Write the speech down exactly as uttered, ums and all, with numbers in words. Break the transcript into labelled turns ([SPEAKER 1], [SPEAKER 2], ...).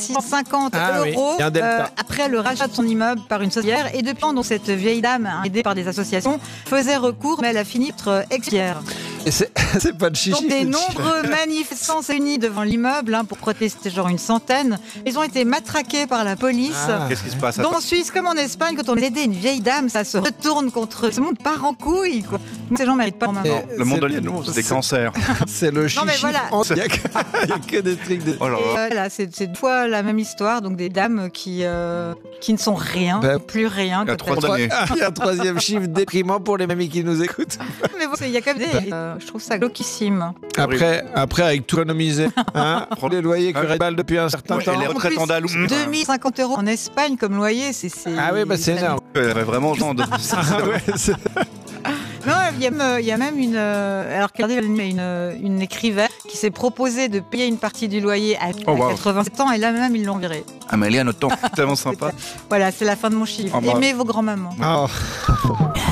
[SPEAKER 1] six cent cinquante
[SPEAKER 2] Ah oui,
[SPEAKER 1] euros
[SPEAKER 2] il y a un delta.
[SPEAKER 1] euh, après le rachat de son immeuble par une sociétaire. Et depuis, donc, cette vieille dame, aidée par des associations, faisait recours, mais elle a fini par être expière.
[SPEAKER 2] Et c'est c'est pas de chichi.
[SPEAKER 1] Donc des
[SPEAKER 2] c'est de
[SPEAKER 1] nombreux manifestants s'est unis devant l'immeuble hein, pour protester, genre une centaine. Ils ont été matraqués par la police.
[SPEAKER 2] Ah.
[SPEAKER 3] Qu'est-ce qui se passe?
[SPEAKER 1] Donc en Suisse comme en Espagne, quand on aide une vieille dame, ça se retourne contre eux. Ce monde part en couille, quoi. Donc, ces gens méritent pas normalement.
[SPEAKER 2] Et-
[SPEAKER 3] Le monde
[SPEAKER 2] c'est-
[SPEAKER 3] de l'aliéno, c'est des
[SPEAKER 2] c'est-
[SPEAKER 3] cancers.
[SPEAKER 2] C'est le chichi.
[SPEAKER 1] Non, mais voilà.
[SPEAKER 2] France. Il y a que, il y a que des trucs de...
[SPEAKER 3] Oh là
[SPEAKER 1] Et
[SPEAKER 3] là.
[SPEAKER 1] euh, voilà, c'est c'est deux fois la même histoire, donc des dames qui, euh, qui ne sont rien,
[SPEAKER 2] Ben,
[SPEAKER 1] plus rien.
[SPEAKER 3] il y a
[SPEAKER 1] quand
[SPEAKER 3] trois
[SPEAKER 1] elles-
[SPEAKER 3] condamnés.
[SPEAKER 2] Ah, il y a un troisième chiffre déprimant pour les mamies qui nous écoutent.
[SPEAKER 1] Mais bon, il y a quand même des... euh, je trouve ça glauquissime.
[SPEAKER 2] Après, après avec tout économisé, hein, les loyers qui
[SPEAKER 3] Ah,
[SPEAKER 2] rebalent depuis un certain
[SPEAKER 3] ouais,
[SPEAKER 2] temps.
[SPEAKER 3] et les
[SPEAKER 1] En
[SPEAKER 3] retraites
[SPEAKER 1] plus,
[SPEAKER 3] andalous.
[SPEAKER 1] deux mille cinquante euros en Espagne comme loyer, c'est... c'est-
[SPEAKER 2] Ah oui, bah c'est énorme.
[SPEAKER 3] Ouais, vraiment, genre de...
[SPEAKER 2] Ah ouais, c'est-
[SPEAKER 1] Non, il y a, même- il y a même une... euh, alors, regardez, une, une, une écrivaine qui s'est proposée de payer une partie du loyer à,
[SPEAKER 3] Oh,
[SPEAKER 1] à
[SPEAKER 3] wow.
[SPEAKER 1] quatre-vingt-sept ans, et là même, ils l'ont virée.
[SPEAKER 3] Amélie, à notre temps, tellement sympa.
[SPEAKER 1] Voilà, c'est la fin de mon chiffre.
[SPEAKER 3] Oh, bah.
[SPEAKER 1] Aimez vos grands-mamans.
[SPEAKER 2] Oh.